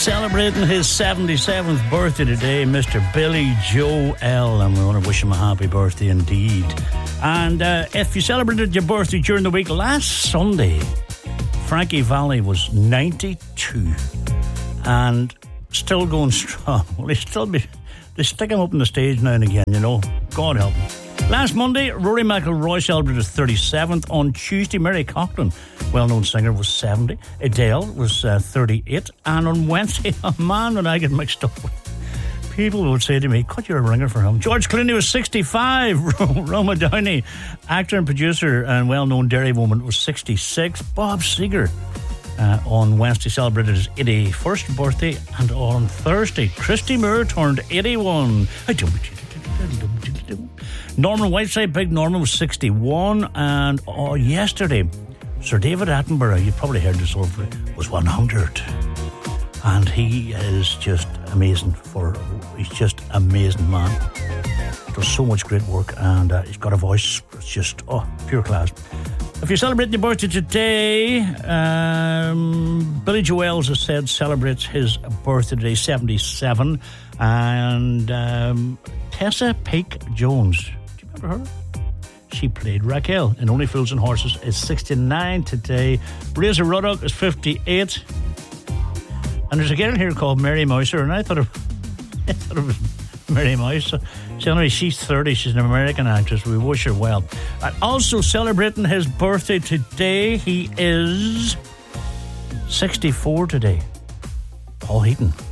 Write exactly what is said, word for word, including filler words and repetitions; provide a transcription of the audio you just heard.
Celebrating his seventy-seventh birthday today, Mister Billy Joel, and we want to wish him a happy birthday indeed. And uh, if you celebrated your birthday during the week, last Sunday, Frankie Valli was ninety-two and still going strong. Well, they still be, they stick him up on the stage now and again, you know. God help him. Last Monday, Rory McIlroy celebrated his thirty-seventh. On Tuesday, Mary Coughlan, well-known singer, was seventy. Adele was uh, thirty-eight. And on Wednesday, a man that I get mixed up with, people would say to me, cut your ringer for him. George Clooney was sixty-five. Roma Downey, actor and producer and well-known dairy woman, was sixty-six. Bob Seger, uh, on Wednesday, celebrated his eighty-first birthday. And on Thursday, Christy Moore turned eighty-one. Norman Whiteside, Big Norman, was sixty-one. And oh, yesterday, Sir David Attenborough, you've probably heard this over, was one hundred. And he is just amazing. For He's just amazing man. Does so much great work, and uh, he's got a voice. It's just, oh, pure class. If you're celebrating your birthday today, um, Billy Joel, as I said, celebrates his birthday today, seventy-seven. And um, Tessa Peake Jones, do you remember her? She played Raquel in Only Fools and Horses, is sixty-nine today. Razor Ruddock is fifty-eight. And there's a girl here called Mary Mouser, and I thought it, I thought it was Mary Mouse. So, anyway, she's thirty. She's an American actress. We wish her well. And also celebrating his birthday today, he is sixty-four today. Paul Heaton.